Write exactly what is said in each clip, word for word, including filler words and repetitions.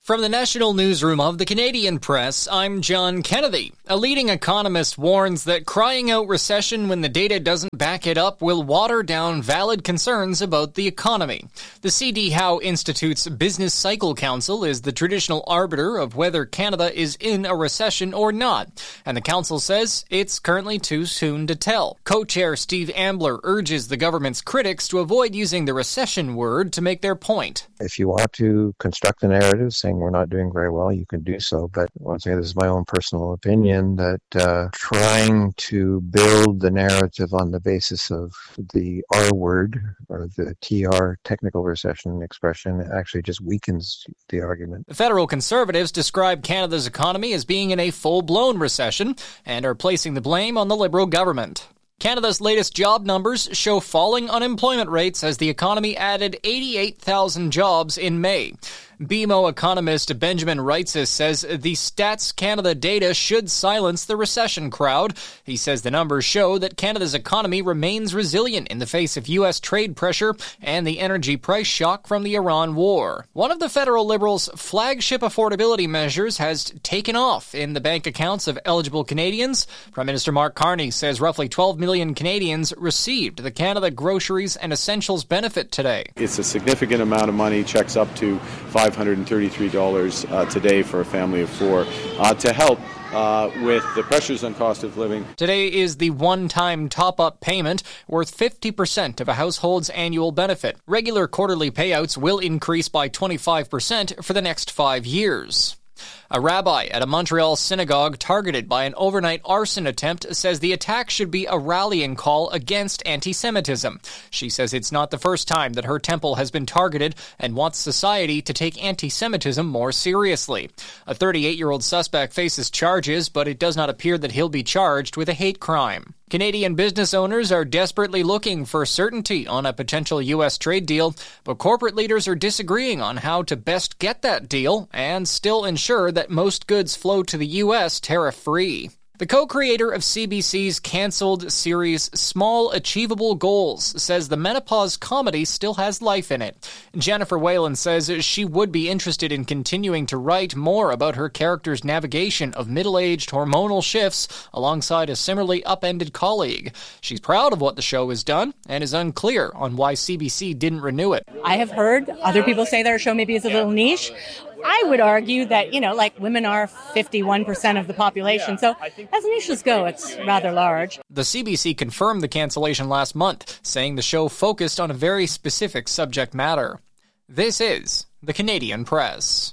From the national newsroom of the Canadian Press, I'm John Kennedy. A leading economist warns that crying out recession when the data doesn't back it up will water down valid concerns about the economy. The C D Howe Institute's Business Cycle Council is the traditional arbiter of whether Canada is in a recession or not, and the council says it's currently too soon to tell. Co-chair Steve Ambler urges the government's critics to avoid using the recession word to make their point. If you want to construct a narrative saying we're not doing very well, you can do so. But once again, this is my own personal opinion that uh, trying to build the narrative on the basis of the R word or the T R technical recession expression actually just weakens the argument. The federal Conservatives describe Canada's economy as being in a full-blown recession and are placing the blame on the Liberal government. Canada's latest job numbers show falling unemployment rates as the economy added eighty-eight thousand jobs in May. B M O economist Benjamin Reitzes says the Stats Canada data should silence the recession crowd. He says the numbers show that Canada's economy remains resilient in the face of U S trade pressure and the energy price shock from the Iran war. One of the federal Liberals' flagship affordability measures has taken off in the bank accounts of eligible Canadians. Prime Minister Mark Carney says roughly twelve million Canadians received the Canada Groceries and Essentials benefit today. It's a significant amount of money, checks up to five hundred thirty-three dollars uh, today for a family of four uh, to help uh, with the pressures on cost of living. Today is the one-time top-up payment worth fifty percent of a household's annual benefit. Regular quarterly payouts will increase by twenty-five percent for the next five years. A rabbi at a Montreal synagogue targeted by an overnight arson attempt says the attack should be a rallying call against anti-Semitism. She says it's not the first time that her temple has been targeted and wants society to take anti-Semitism more seriously. A thirty-eight-year-old suspect faces charges, but it does not appear that he'll be charged with a hate crime. Canadian business owners are desperately looking for certainty on a potential U S trade deal, but corporate leaders are disagreeing on how to best get that deal and still ensure that most goods flow to the U S tariff-free. The co-creator of C B C's cancelled series Small Achievable Goals says the menopause comedy still has life in it. Jennifer Whalen says she would be interested in continuing to write more about her character's navigation of middle-aged hormonal shifts alongside a similarly upended colleague. She's proud of what the show has done and is unclear on why C B C didn't renew it. I have heard other people say their show maybe is a little niche. I would argue that, you know, like women are fifty-one percent of the population. So as niches go, it's rather large. The C B C confirmed the cancellation last month, saying the show focused on a very specific subject matter. This is the Canadian Press.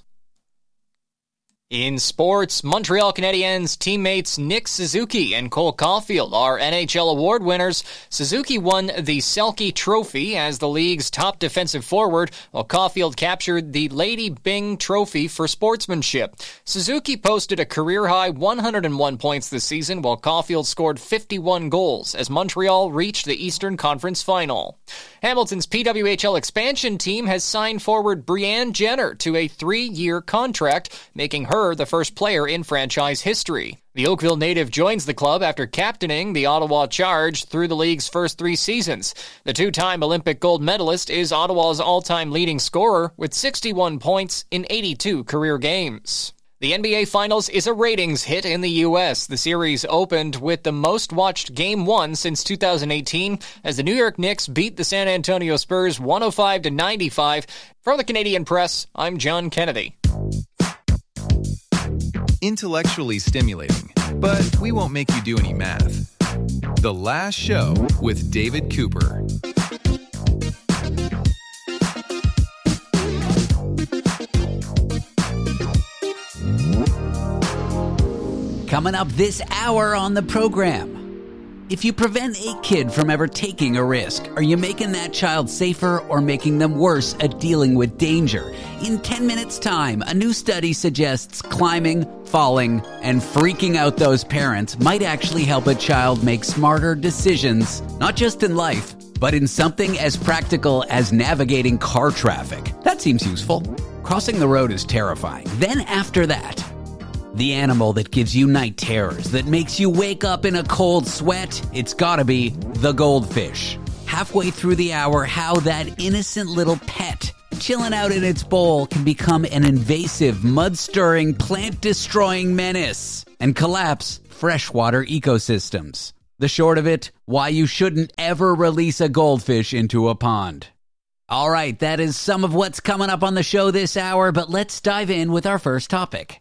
In sports, Montreal Canadiens teammates Nick Suzuki and Cole Caulfield are N H L award winners. Suzuki won the Selke Trophy as the league's top defensive forward, while Caulfield captured the Lady Byng Trophy for sportsmanship. Suzuki posted a career-high one hundred one points this season, while Caulfield scored fifty-one goals as Montreal reached the Eastern Conference Final. Hamilton's P W H L expansion team has signed forward Brianne Jenner to a three-year contract, making her the first player in franchise history. The Oakville native joins the club after captaining the Ottawa Charge through the league's first three seasons. The two-time Olympic gold medalist is Ottawa's all-time leading scorer with sixty-one points in eighty-two career games. The N B A Finals is a ratings hit in the U S. The series opened with the most-watched Game one since two thousand eighteen as the New York Knicks beat the San Antonio Spurs one oh five to ninety-five. From the Canadian Press, I'm John Kennedy. Intellectually stimulating, but we won't make you do any math. The Last Show with David Cooper. Coming up this hour on the program. If you prevent a kid from ever taking a risk, are you making that child safer or making them worse at dealing with danger? In ten minutes' time, a new study suggests climbing, falling, and freaking out those parents might actually help a child make smarter decisions, not just in life, but in something as practical as navigating car traffic. That seems useful. Crossing the road is terrifying. Then after that, the animal that gives you night terrors, that makes you wake up in a cold sweat, it's gotta be the goldfish. Halfway through the hour, how that innocent little pet chilling out in its bowl can become an invasive, mud-stirring, plant-destroying menace and collapse freshwater ecosystems. The short of it, why you shouldn't ever release a goldfish into a pond. All right, that is some of what's coming up on the show this hour, but let's dive in with our first topic.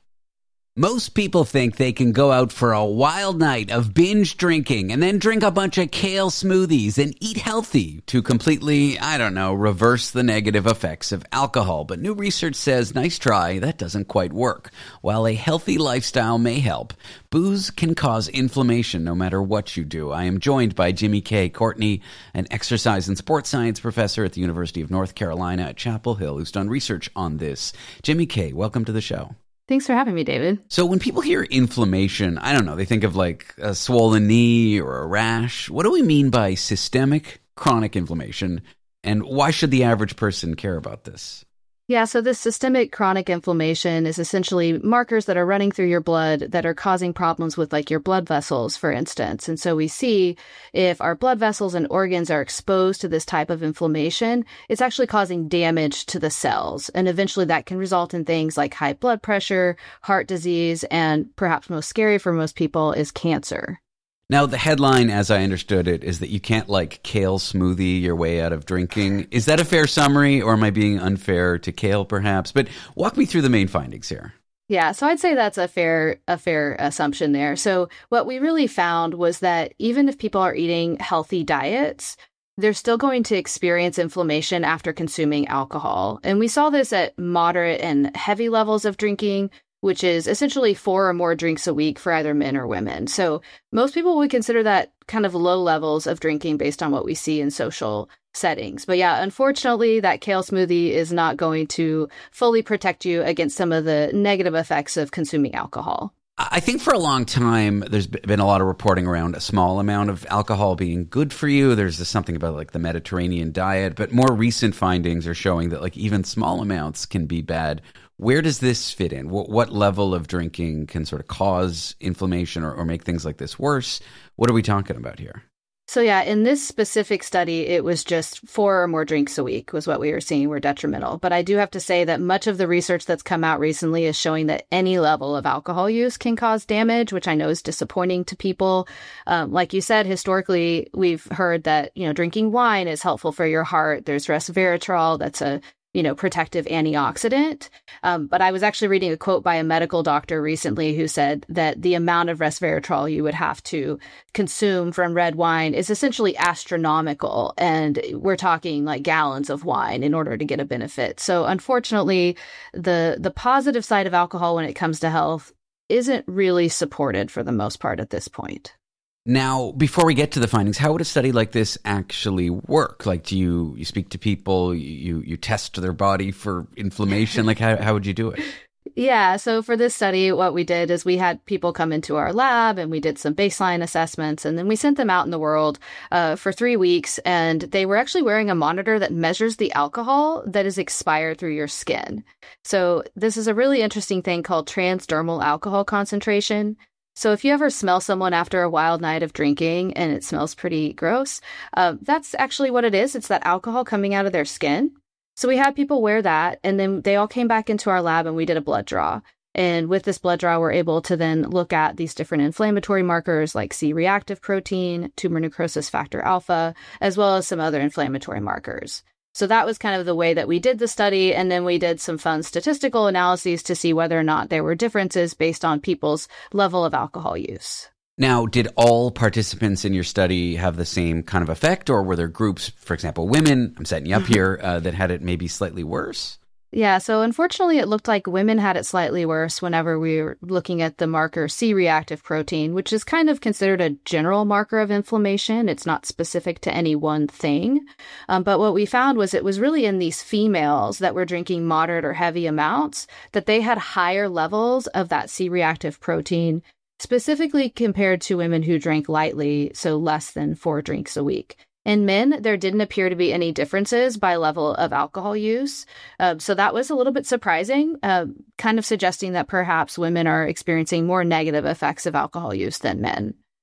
Most people think they can go out for a wild night of binge drinking and then drink a bunch of kale smoothies and eat healthy to completely, I don't know, reverse the negative effects of alcohol. But new research says, nice try, that doesn't quite work. While a healthy lifestyle may help, booze can cause inflammation no matter what you do. I am joined by Jimmy K. Courtney, an exercise and sports science professor at the University of North Carolina at Chapel Hill, who's done research on this. Jimmy K., welcome to the show. Thanks for having me, David. So when people hear inflammation, I don't know, they think of like a swollen knee or a rash. What do we mean by systemic chronic inflammation, and why should the average person care about this? Yeah, so this systemic chronic inflammation is essentially markers that are running through your blood that are causing problems with like your blood vessels, for instance. And so we see if our blood vessels and organs are exposed to this type of inflammation, it's actually causing damage to the cells. And eventually that can result in things like high blood pressure, heart disease, and perhaps most scary for most people is cancer. Now, the headline, as I understood it, is that you can't, like, kale smoothie your way out of drinking. Is that a fair summary, or am I being unfair to kale, perhaps? But walk me through the main findings here. Yeah, so I'd say that's a fair a fair assumption there. So what we really found was that even if people are eating healthy diets, they're still going to experience inflammation after consuming alcohol. And we saw this at moderate and heavy levels of drinking, which is essentially four or more drinks a week for either men or women. So most people would consider that kind of low levels of drinking based on what we see in social settings. But yeah, unfortunately, that kale smoothie is not going to fully protect you against some of the negative effects of consuming alcohol. I think for a long time, there's been a lot of reporting around a small amount of alcohol being good for you. There's this something about like the Mediterranean diet, but more recent findings are showing that like even small amounts can be bad. Where does this fit in? What, what level of drinking can sort of cause inflammation or, or make things like this worse? What are we talking about here? So yeah, in this specific study, it was just four or more drinks a week was what we were seeing were detrimental. But I do have to say that much of the research that's come out recently is showing that any level of alcohol use can cause damage, which I know is disappointing to people. Um, like you said, historically, we've heard that, you know, drinking wine is helpful for your heart. There's resveratrol. That's a you know, protective antioxidant. Um, but I was actually reading a quote by a medical doctor recently who said that the amount of resveratrol you would have to consume from red wine is essentially astronomical. And we're talking like gallons of wine in order to get a benefit. So unfortunately, the the positive side of alcohol when it comes to health isn't really supported for the most part at this point. Now, before we get to the findings, how would a study like this actually work? Like, do you, you speak to people, you you test their body for inflammation? Like, how how would you do it? Yeah, so for this study, what we did is we had people come into our lab and we did some baseline assessments, and then we sent them out in the world uh, for three weeks, and they were actually wearing a monitor that measures the alcohol that is expired through your skin. So this is a really interesting thing called transdermal alcohol concentration. So if you ever smell someone after a wild night of drinking and it smells pretty gross, uh, that's actually what it is. It's that alcohol coming out of their skin. So we had people wear that, and then they all came back into our lab and we did a blood draw. And with this blood draw, we're able to then look at these different inflammatory markers like C-reactive protein, tumor necrosis factor alpha, as well as some other inflammatory markers. So that was kind of the way that we did the study. And then we did some fun statistical analyses to see whether or not there were differences based on people's level of alcohol use. Now, did all participants in your study have the same kind of effect, or were there groups, for example, women, I'm setting you up here, uh, that had it maybe slightly worse? Yeah, so unfortunately, it looked like women had it slightly worse whenever we were looking at the marker C-reactive protein, which is kind of considered a general marker of inflammation. It's not specific to any one thing. Um, but what we found was it was really in these females that were drinking moderate or heavy amounts that they had higher levels of that C-reactive protein, specifically compared to women who drank lightly, so less than four drinks a week. In men, there didn't appear to be any differences by level of alcohol use. Uh, so that was a little bit surprising, uh, kind of suggesting that perhaps women are experiencing more negative effects of alcohol use than men.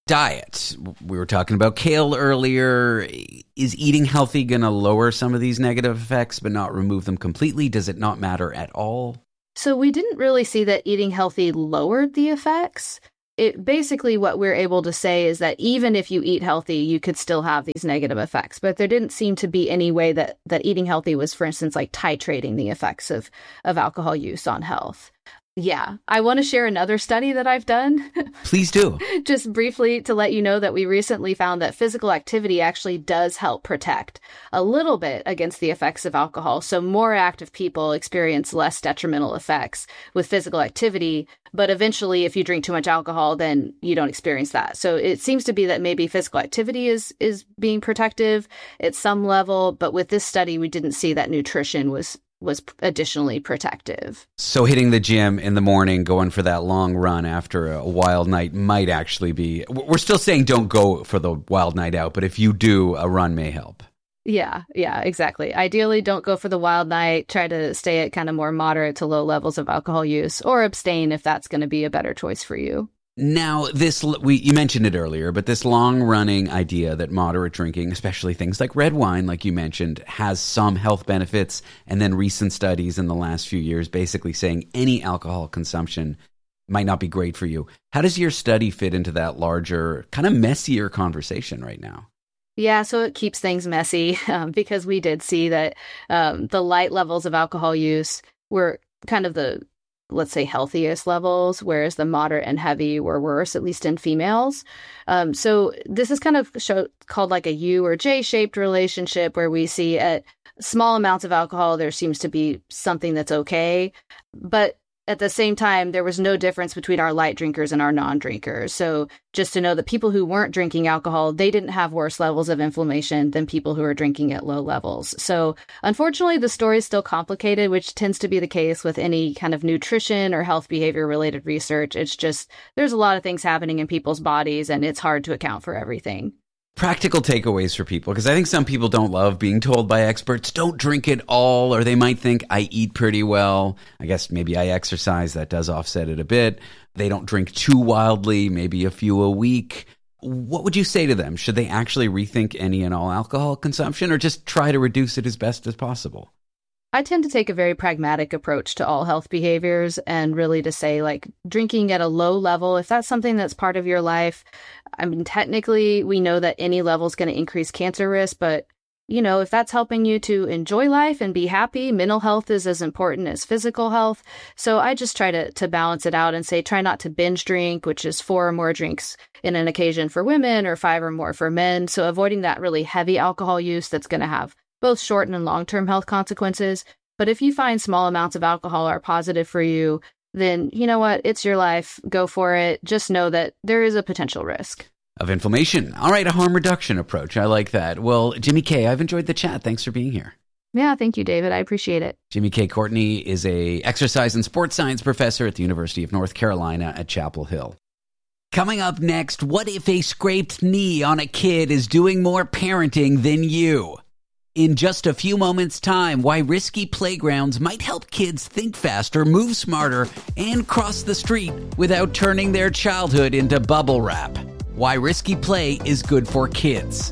Diet. We were talking about kale earlier. Is eating healthy going to lower some of these negative effects but not remove them completely? Does it not matter at all? So we didn't really see that eating healthy lowered the effects. It basically what we're able to say is that even if you eat healthy, you could still have these negative effects. But there didn't seem to be any way that, that eating healthy was, for instance, like titrating the effects of, of alcohol use on health. Yeah, I want to share another study that I've done. Please do. Just briefly to let you know that we recently found that physical activity actually does help protect a little bit against the effects of alcohol. So more active people experience less detrimental effects with physical activity. But eventually, if you drink too much alcohol, then you don't experience that. So it seems to be that maybe physical activity is, is being protective at some level. But with this study, we didn't see that nutrition was was additionally protective. So hitting the gym in the morning, going for that long run after a wild night might actually be, we're still saying don't go for the wild night out, but if you do, a run may help. Yeah, yeah, exactly. Ideally, don't go for the wild night. Try to stay at kind of more moderate to low levels of alcohol use, or abstain if that's going to be a better choice for you. Now, this we you mentioned it earlier, but this long-running idea that moderate drinking, especially things like red wine, like you mentioned, has some health benefits, and then recent studies in the last few years basically saying any alcohol consumption might not be great for you. How does your study fit into that larger, kind of messier conversation right now? Yeah, so it keeps things messy um, because we did see that um, the light levels of alcohol use were kind of the let's say, healthiest levels, whereas the moderate and heavy were worse, at least in females. Um, so this is kind of show, called like a U or J-shaped relationship, where we see at small amounts of alcohol, there seems to be something that's okay. But at the same time, there was no difference between our light drinkers and our non-drinkers. So just to know that people who weren't drinking alcohol, they didn't have worse levels of inflammation than people who are drinking at low levels. So unfortunately, the story is still complicated, which tends to be the case with any kind of nutrition or health behavior related research. It's just, there's a lot of things happening in people's bodies, and it's hard to account for everything. Practical takeaways for people, because I think some people don't love being told by experts, don't drink it all, or they might think I eat pretty well. I guess maybe I exercise, that does offset it a bit. They don't drink too wildly, maybe a few a week. What would you say to them? Should they actually rethink any and all alcohol consumption, or just try to reduce it as best as possible? I tend to take a very pragmatic approach to all health behaviors, and really to say, like, drinking at a low level, if that's something that's part of your life, I mean, technically, we know that any level is going to increase cancer risk, but, you know, if that's helping you to enjoy life and be happy, mental health is as important as physical health. So I just try to, to balance it out and say, try not to binge drink, which is four or more drinks in an occasion for women or five or more for men. So avoiding that really heavy alcohol use that's going to have both short and long-term health consequences. But if you find small amounts of alcohol are positive for you, then you know what? It's your life. Go for it. Just know that there is a potential risk of inflammation. All right, a harm reduction approach. I like that. Well, Jimmy K, I've enjoyed the chat. Thanks for being here. Yeah, thank you, David. I appreciate it. Jimmy K. Courtney is a exercise and sports science professor at the University of North Carolina at Chapel Hill. Coming up next, what if a scraped knee on a kid is doing more parenting than you? In just a few moments' time, why risky playgrounds might help kids think faster, move smarter, and cross the street without turning their childhood into bubble wrap. Why risky play is good for kids.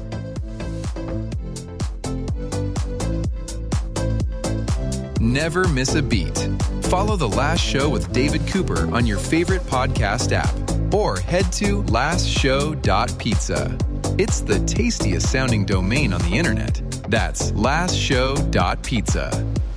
Never miss a beat. Follow The Last Show with David Cooper on your favorite podcast app, or head to last show dot pizza. It's the tastiest sounding domain on the internet. That's last show dot pizza.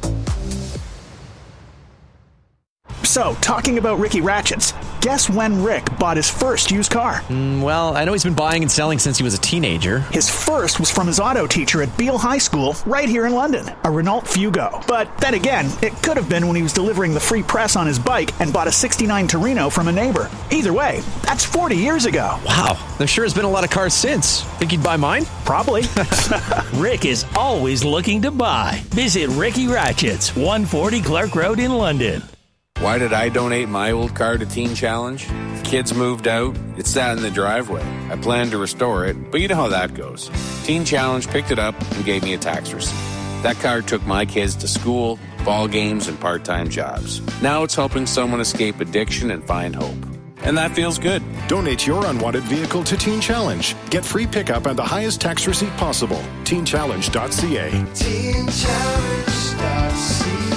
So, talking about Ricky Ratchets, guess when Rick bought his first used car? Mm, well, I know he's been buying and selling since he was a teenager. His first was from his auto teacher at Beale High School, right here in London, a Renault Fugo. But then again, it could have been when he was delivering the free press on his bike and bought a sixty-nine Torino from a neighbor. Either way, that's forty years ago. Wow, there sure has been a lot of cars since. Think he'd buy mine? Probably. Rick is always looking to buy. Visit Ricky Ratchets, one forty Clark Road in London. Why did I donate my old car to Teen Challenge? Kids moved out. It sat in the driveway. I planned to restore it, but you know how that goes. Teen Challenge picked it up and gave me a tax receipt. That car took my kids to school, ball games, and part-time jobs. Now it's helping someone escape addiction and find hope. and that feels good. Donate your unwanted vehicle to Teen Challenge. Get free pickup and the highest tax receipt possible. teen challenge dot c a. teen challenge dot c a.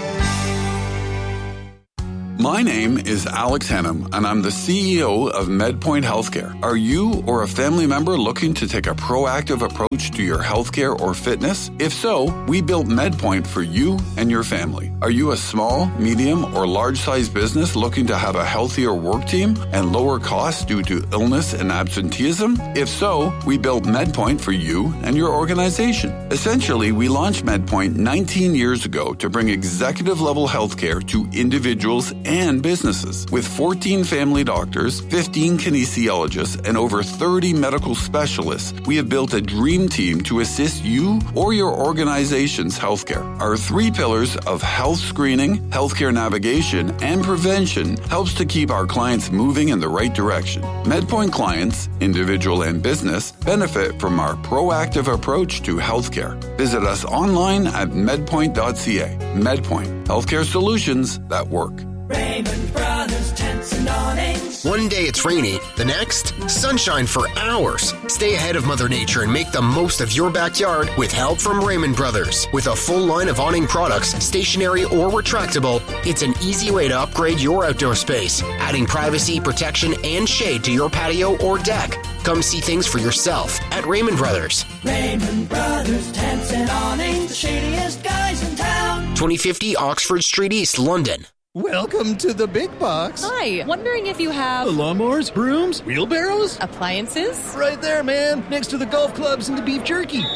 My name is Alex Hennum, and I'm the C E O of MedPoint Healthcare. Are you or a family member looking to take a proactive approach to your healthcare or fitness? If so, we built MedPoint for you and your family. Are you a small, medium, or large-sized business looking to have a healthier work team and lower costs due to illness and absenteeism? If so, we built MedPoint for you and your organization. Essentially, we launched MedPoint nineteen years ago to bring executive-level healthcare to individuals and businesses. With fourteen family doctors, fifteen kinesiologists, and over thirty medical specialists, we have built a dream team to assist you or your organization's healthcare. Our three pillars of health screening, healthcare navigation, and prevention helps to keep our clients moving in the right direction. MedPoint clients, individual and business, benefit from our proactive approach to healthcare. Visit us online at medpoint dot c a. MedPoint, healthcare solutions that work. Raymond Brothers Tents and Awnings. One day it's rainy, the next, sunshine for hours. Stay ahead of Mother Nature and make the most of your backyard with help from Raymond Brothers. With a full line of awning products, stationary or retractable, it's an easy way to upgrade your outdoor space, adding privacy, protection, and shade to your patio or deck. Come see things for yourself at Raymond Brothers. Raymond Brothers Tents and Awnings, the shadiest guys in town. twenty fifty Oxford Street East, London. Welcome to the big box. Hi, wondering if you have... lawnmowers, brooms, wheelbarrows? Appliances? Right there, man, next to the golf clubs and the beef jerky.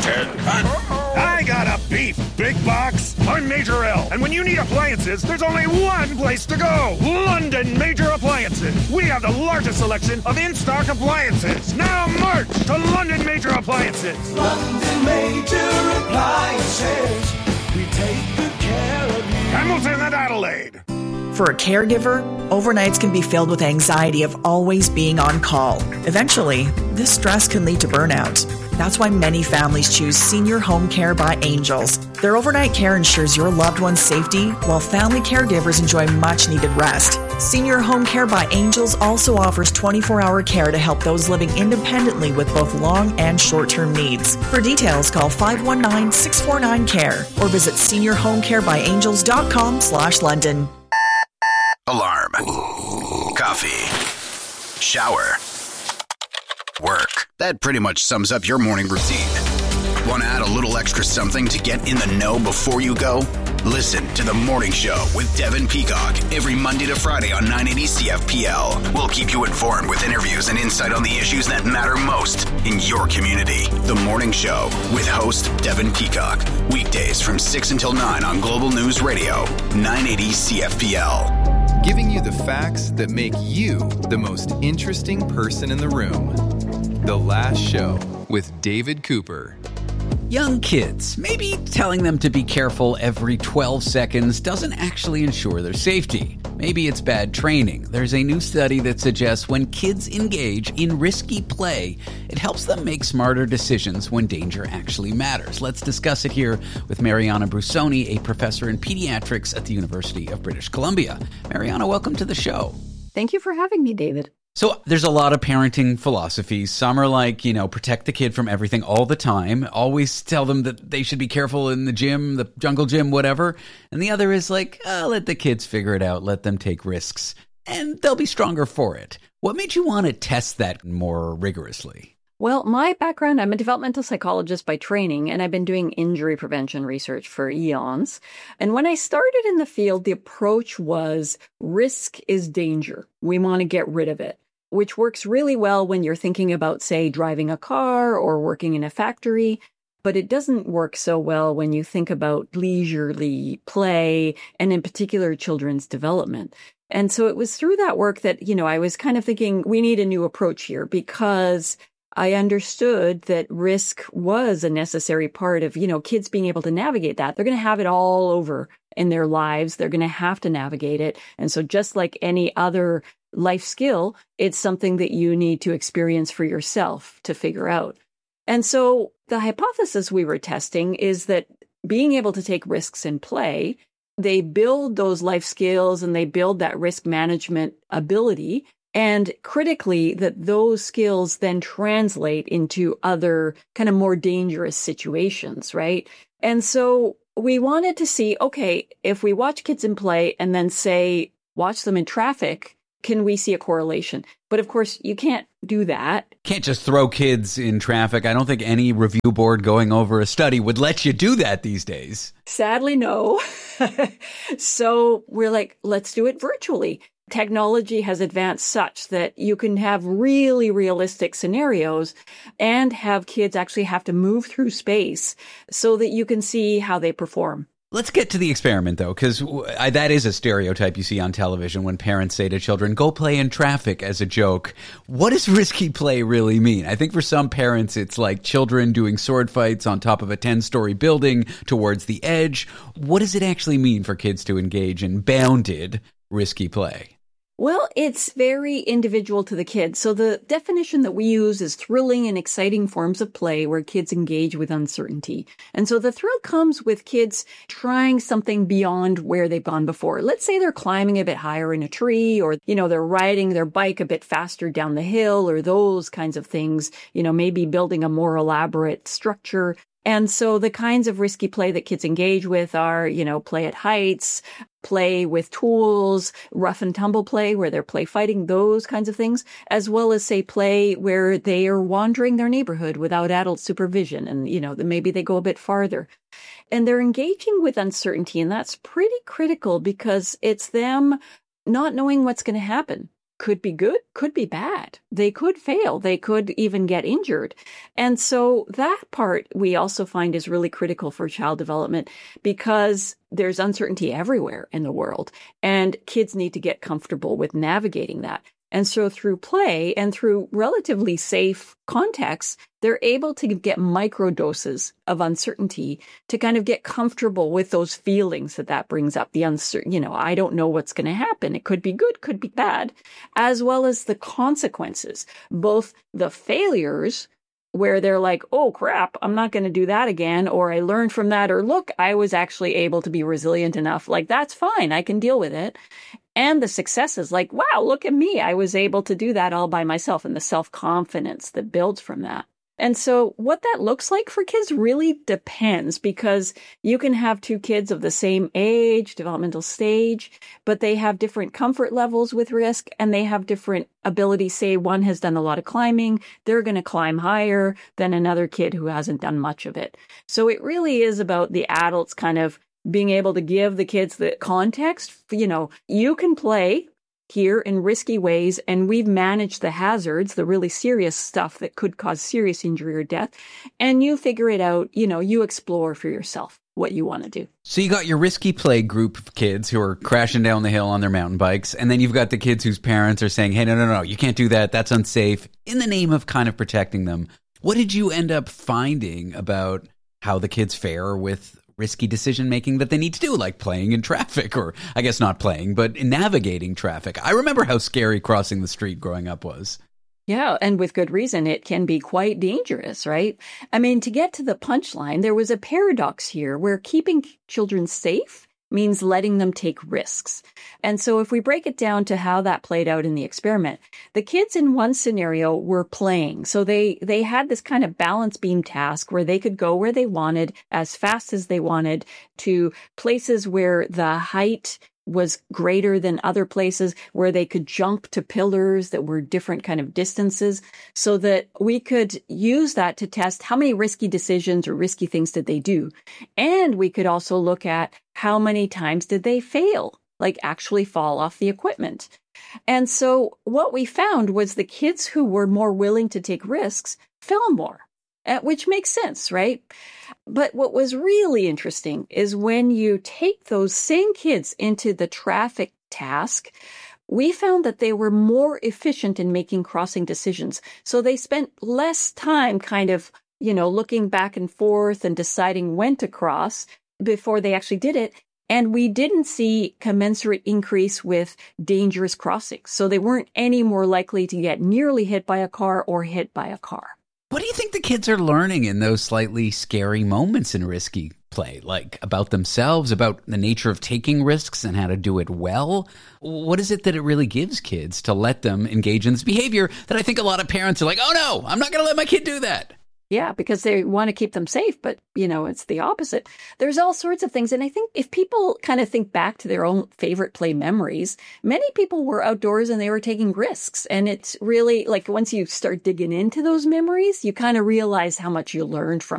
I got a beef big box. I'm Major L, and when you need appliances, there's only one place to go. London Major Appliances. We have the largest selection of in-stock appliances. Now march to London Major Appliances. London Major Appliances. We take good care of you. Hamilton and Adelaide. For a caregiver, overnights can be filled with anxiety of always being on call. Eventually, this stress can lead to burnout. That's why many families choose Senior Home Care by Angels. Their overnight care ensures your loved one's safety, while family caregivers enjoy much-needed rest. Senior Home Care by Angels also offers twenty-four hour care to help those living independently with both long and short-term needs. For details, call five one nine, six four nine, C A R E or visit senior home care by angels dot com slash London. Alarm. Coffee. Shower. Work. That pretty much sums up your morning routine. Want to add a little extra something to get in the know before you go? Listen to The Morning Show with Devin Peacock every Monday to Friday on nine eighty C F P L. We'll keep you informed with interviews and insight on the issues that matter most in your community. The Morning Show with host Devin Peacock. Weekdays from six until nine on Global News Radio, nine eighty C F P L. Giving you the facts that make you the most interesting person in the room. The Last Show with David Cooper. Young kids, maybe telling them to be careful every twelve seconds doesn't actually ensure their safety. Maybe it's bad training. There's a new study that suggests when kids engage in risky play, it helps them make smarter decisions when danger actually matters. Let's discuss it here with Mariana Brusoni, a professor in pediatrics at the University of British Columbia. Mariana, welcome to the show. Thank you for having me, David. So there's a lot of parenting philosophies. Some are like, you know, protect the kid from everything all the time. Always tell them that they should be careful in the gym, the jungle gym, whatever. And the other is like, oh, let the kids figure it out. Let them take risks and they'll be stronger for it. What made you want to test that more rigorously? Well, my background, I'm a developmental psychologist by training, and I've been doing injury prevention research for eons. And when I started in the field, the approach was risk is danger. We want to get rid of it, which works really well when you're thinking about, say, driving a car or working in a factory. But it doesn't work so well when you think about leisurely play and in particular children's development. And so it was through that work that, you know, I was kind of thinking we need a new approach here because I understood that risk was a necessary part of, you know, kids being able to navigate that. They're going to have it all over in their lives. They're going to have to navigate it. And so just like any other life skill, it's something that you need to experience for yourself to figure out. And so the hypothesis we were testing is that being able to take risks in play they build those life skills and they build that risk management ability. And critically, that those skills then translate into other kind of more dangerous situations, right? And so we wanted to see, okay, if we watch kids in play and then say, watch them in traffic, can we see a correlation? But of course, you can't do that. Can't just throw kids in traffic. I don't think any review board going over a study would let you do that these days. Sadly, no. So we're like, let's do it virtually. Technology has advanced such that you can have really realistic scenarios and have kids actually have to move through space so that you can see how they perform. Let's get to the experiment, though, because that is a stereotype you see on television when parents say to children, go play in traffic as a joke. What does risky play really mean? I think for some parents, it's like children doing sword fights on top of a ten-story building towards the edge. What does it actually mean for kids to engage in bounded risky play? Well, it's very individual to the kid. So the definition that we use is thrilling and exciting forms of play where kids engage with uncertainty. And so the thrill comes with kids trying something beyond where they've gone before. Let's say they're climbing a bit higher in a tree, or, you know, they're riding their bike a bit faster down the hill, or those kinds of things, you know, maybe building a more elaborate structure. And so the kinds of risky play that kids engage with are, you know, play at heights, play with tools, rough and tumble play where they're play fighting, those kinds of things, as well as, say, play where they are wandering their neighborhood without adult supervision. And, you know, maybe they go a bit farther. And they're engaging with uncertainty. And that's pretty critical because it's them not knowing what's going to happen. Could be good, could be bad. They could fail. They could even get injured. And so that part we also find is really critical for child development because there's uncertainty everywhere in the world and kids need to get comfortable with navigating that. And so through play and through relatively safe contexts, they're able to get micro doses of uncertainty to kind of get comfortable with those feelings that that brings up. The uncertain, you know, I don't know what's going to happen. It could be good, could be bad, as well as the consequences, both the failures where they're like, oh, crap, I'm not going to do that again. Or I learned from that. Or look, I was actually able to be resilient enough. Like, that's fine. I can deal with it. And the successes, like, wow, look at me. I was able to do that all by myself, and the self-confidence that builds from that. And so what that looks like for kids really depends, because you can have two kids of the same age, developmental stage, but they have different comfort levels with risk and they have different abilities. Say one has done a lot of climbing, they're going to climb higher than another kid who hasn't done much of it. So it really is about the adults kind of being able to give the kids the context. You know, you can play here in risky ways, and we've managed the hazards, the really serious stuff that could cause serious injury or death, and you figure it out. You know, you explore for yourself what you want to do. So you got your risky play group of kids who are crashing down the hill on their mountain bikes, and then you've got the kids whose parents are saying, hey, no, no, no, you can't do that, that's unsafe, in the name of kind of protecting them. What did you end up finding about how the kids fare with risky decision making that they need to do, like playing in traffic, or I guess not playing, but navigating traffic? I remember how scary crossing the street growing up was. Yeah, and with good reason. It can be quite dangerous, right? I mean, to get to the punchline, there was a paradox here where keeping children safe means letting them take risks. And so if we break it down to how that played out in the experiment, the kids in one scenario were playing. So they, they had this kind of balance beam task where they could go where they wanted, as fast as they wanted, to places where the height was greater than other places, where they could jump to pillars that were different kind of distances, so that we could use that to test how many risky decisions or risky things did they do. And we could also look at how many times did they fail, like actually fall off the equipment. And so what we found was the kids who were more willing to take risks fell more. Which makes sense, right? But what was really interesting is when you take those same kids into the traffic task, we found that they were more efficient in making crossing decisions. So they spent less time kind of, you know, looking back and forth and deciding when to cross before they actually did it. And we didn't see commensurate increase with dangerous crossings. So they weren't any more likely to get nearly hit by a car or hit by a car. What do you think the kids are learning in those slightly scary moments in risky play? Like about themselves, about the nature of taking risks and how to do it well? What is it that it really gives kids to let them engage in this behavior that I think a lot of parents are like, oh no, I'm not going to let my kid do that? Yeah, because they want to keep them safe, but, you know, it's the opposite. There's all sorts of things. And I think if people kind of think back to their own favorite play memories, many people were outdoors and they were taking risks. And it's really like once you start digging into those memories, you kind of realize how much you learned from